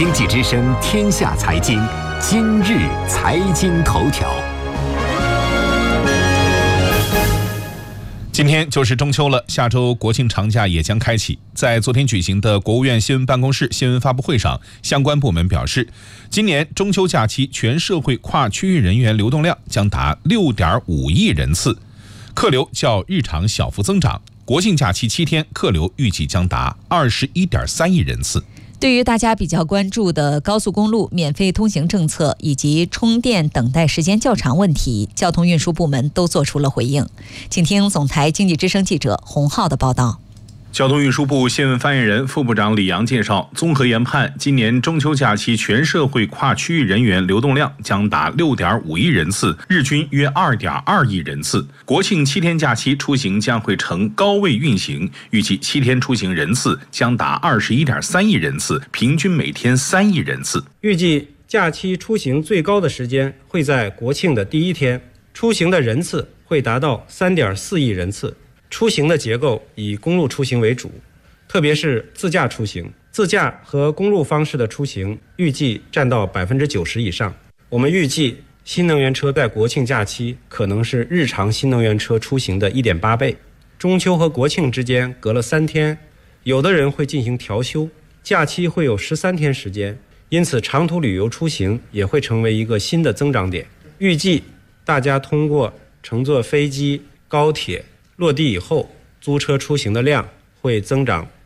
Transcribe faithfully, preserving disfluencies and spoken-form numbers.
经济之声天下财经，今日财经头条。 今天就是中秋了，下周国庆长假也将开启。在昨天举行的国务院新闻办公室新闻发布会上，相关部门表示，今年中秋假期全社会跨区域人员流动量将达 六点五亿人次，客流较日常小幅增长。国庆假期七天，客流预计将达 二十一点三亿人次。 对于大家比较关注的高速公路免费通行政策以及充电等待时间较长问题，交通运输部门都做出了回应。请听总台经济之声记者洪浩的报道。 交通运输部新闻发言人、副部长李阳介绍，综合研判，今年中秋假期全社会跨区域人员流动量将达 六点五亿人次，日均约 二点二亿人次。国庆七天假期出行将会呈高位运行，预计七天出行人次将达 二十一点三亿人次，平均每天三亿人次。 预计假期出行最高的时间会在国庆的第一天，出行的人次会达到 三点四亿人次。出行的结构以公路出行为主，特别是自驾出行，自驾和公路方式的出行预计占到 百分之九十 以上。我们预计新能源车在国庆假期可能是日常新能源车出行的 一点八倍。中秋和国庆之间隔了三天，有的人会进行调休，假期会有十三天时间，因此长途旅游出行也会成为一个新的增长点。预计大家通过乘坐飞机、高铁落地以后，租车出行的量会增长